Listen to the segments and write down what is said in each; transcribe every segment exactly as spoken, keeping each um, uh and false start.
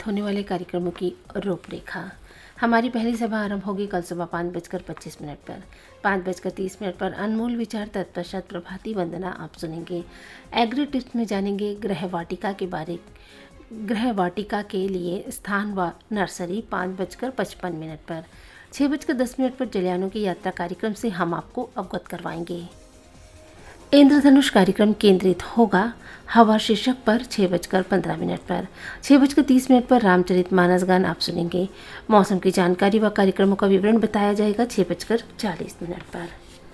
प्रसारित होने वाले कार्यक्रमों की रूपरेखा। हमारी पहली सभा आरंभ होगी कल सुबह पाँच बजकर पच्चीस मिनट पर। पाँच बजकर तीस मिनट पर अनमोल विचार, तत्पश्चात प्रभाती वंदना आप सुनेंगे। एग्री टिप्स में जानेंगे गृह वाटिका के बारे गृह वाटिका के लिए स्थान व नर्सरी पाँच बजकर पचपन मिनट पर। छः बजकर दस मिनट पर जलयानों की यात्रा कार्यक्रम से हम आपको अवगत करवाएंगे। इंद्रधनुष कार्यक्रम केंद्रित होगा हवा शीर्षक पर छः बजकर पंद्रह मिनट पर। छः बजकर तीस मिनट पर रामचरित मानस गान आप सुनेंगे। मौसम की जानकारी व कार्यक्रमों का विवरण बताया जाएगा छः बजकर चालीस मिनट पर।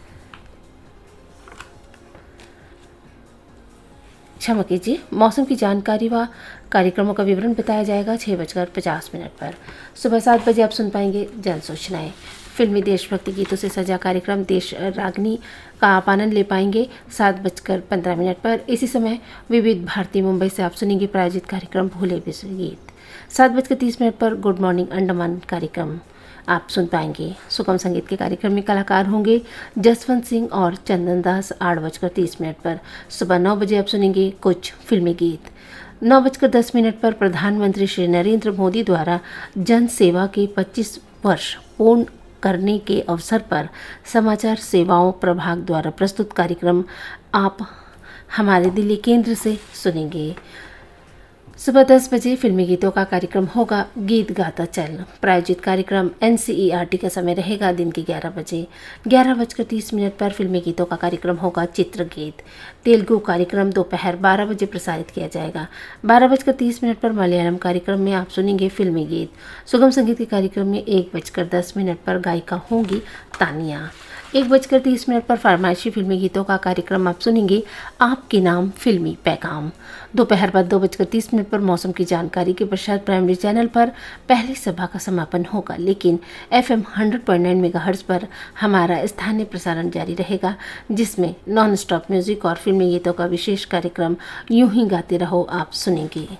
क्षमा कीजिए, मौसम की जानकारी व कार्यक्रमों का विवरण बताया जाएगा छः बजकर पचास मिनट पर। सुबह सात बजे आप सुन पाएंगे जन सूचनाएं। फिल्मी देशभक्ति गीतों से सजा कार्यक्रम देश रागनी का आप आनंद ले पाएंगे सात बजकर पंद्रह मिनट पर। इसी समय विविध भारती मुंबई से आप सुनेंगे प्रायोजित कार्यक्रम भूले बिसरे गीत। सात बजकर तीस मिनट पर गुड मॉर्निंग अंडमान कार्यक्रम आप सुन पाएंगे। सुगम संगीत के कार्यक्रम में कलाकार होंगे जसवंत सिंह और चंदन दास आठ बजकर तीस मिनट पर। सुबह नौ बजे आप सुनेंगे कुछ फिल्मी गीत। नौ बजकर दस मिनट पर प्रधानमंत्री श्री नरेंद्र मोदी द्वारा जन सेवा के पच्चीस वर्ष पूर्ण करने के अवसर पर समाचार सेवाओं प्रभाग द्वारा प्रस्तुत कार्यक्रम आप हमारे दिल्ली केंद्र से सुनेंगे। सुबह दस बजे फिल्मी गीतों का कार्यक्रम होगा गीत गाता चल। प्रायोजित कार्यक्रम एनसीईआरटी का समय रहेगा दिन के ग्यारह बजे। ग्यारह बजकर तीस मिनट पर फिल्मी गीतों का कार्यक्रम होगा चित्रगीत। तेलुगु कार्यक्रम दोपहर बारह बजे प्रसारित किया जाएगा। बारह बजकर तीस मिनट पर मलयालम कार्यक्रम में आप सुनेंगे फिल्मी गीत। सुगम संगीत के कार्यक्रम में एक बजकर दस मिनट पर गायिका होंगी तानिया। एक बजकर तीस मिनट पर फरमाइशी फिल्मी गीतों का कार्यक्रम आप सुनेंगे आपके नाम फिल्मी पैगाम। दोपहर बाद दो बजकर तीस मिनट पर मौसम की जानकारी के पश्चात प्राइमरी चैनल पर पहली सभा का समापन होगा, लेकिन FM hundred point nine megahertz पर हमारा स्थानीय प्रसारण जारी रहेगा, जिसमें नॉन स्टॉप म्यूजिक और फिल्मी गीतों का विशेष कार्यक्रम यूं ही गाते रहो आप सुनेंगे।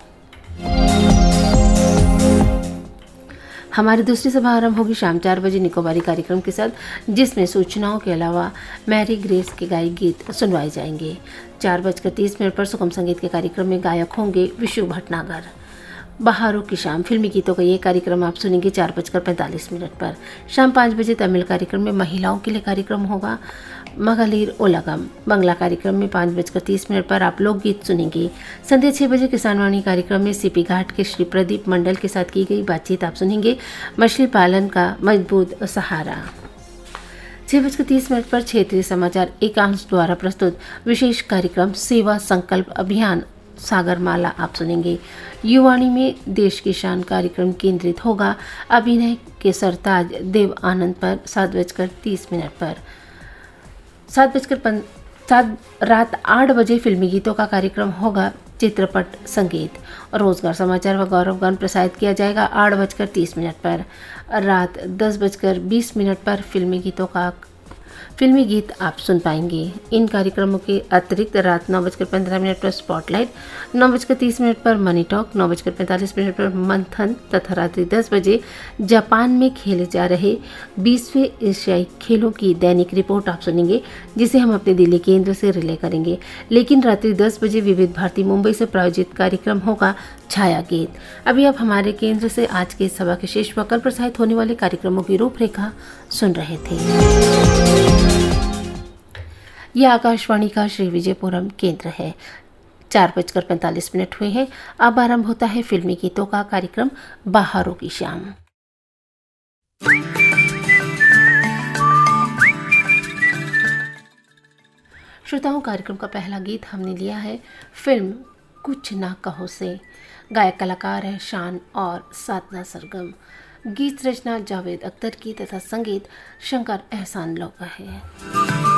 हमारी दूसरी सभा आरंभ होगी शाम चार बजे निकोबारी कार्यक्रम के साथ, जिसमें सूचनाओं के अलावा मैरी ग्रेस के गायक गीत सुनवाए जाएंगे। चार बजकर तीस मिनट पर सुगम संगीत के कार्यक्रम में गायक होंगे विशु भटनागर। बहारों की शाम फिल्मी गीतों का ये कार्यक्रम आप सुनेंगे चार बजकर पैंतालीस मिनट पर। शाम पाँच बजे तमिल कार्यक्रम में महिलाओं के लिए कार्यक्रम होगा मगलीर ओलगम। बंगला कार्यक्रम में पाँच बजकर तीस मिनट पर आप लोकगीत सुनेंगे। संध्या छः बजे किसानवाणी कार्यक्रम में सीपी घाट के श्री प्रदीप मंडल के साथ की गई बातचीत आप सुनेंगे मछली पालन का मजबूत सहारा। छः बजकर तीस मिनट पर क्षेत्रीय समाचार एकांश द्वारा प्रस्तुत विशेष कार्यक्रम सेवा संकल्प अभियान सागरमाला आप सुनेंगे। युवाणी में देश की शान कार्यक्रम केंद्रित होगा अभिनय के सरताज देव आनंद पर सात बजकर तीस मिनट पर। सात बजकर सात रात आठ बजे फिल्मी गीतों का कार्यक्रम होगा चित्रपट संगीत। रोजगार समाचार व गौरव गान प्रसारित किया जाएगा आठ बजकर तीस मिनट पर। रात दस बजकर बीस मिनट पर फिल्मी गीतों का फिल्मी गीत आप सुन पाएंगे। इन कार्यक्रमों के अतिरिक्त रात नौ बजकर पंद्रह मिनट पर स्पॉटलाइट, नौ बजकर तीस मिनट पर मनी टॉक, नौ बजकर पैंतालीस मिनट पर मंथन तथा रात्रि दस बजे जापान में खेले जा रहे बीसवें एशियाई खेलों की दैनिक रिपोर्ट आप सुनेंगे, जिसे हम अपने दिल्ली केंद्र से रिले करेंगे। लेकिन रात्रि दस बजे विविध भारती मुंबई से प्रायोजित कार्यक्रम होगा छाया गीत। अभी आप हमारे केंद्र से आज के सभा के शेष व कल प्रसारित होने वाले कार्यक्रमों की रूपरेखा सुन रहे थे। यह आकाशवाणी का श्री विजयपुरम केंद्र है। चार बजकर पैंतालीस मिनट हुए हैं। अब आरंभ होता है फिल्मी गीतों का कार्यक्रम बहारों की शाम। श्रोताओं, कार्यक्रम का पहला गीत हमने लिया है फिल्म कुछ ना कहो से। गायक कलाकार है शान और साधना सरगम। गीत रचना जावेद अख्तर की तथा संगीत शंकर एहसान लौ का है।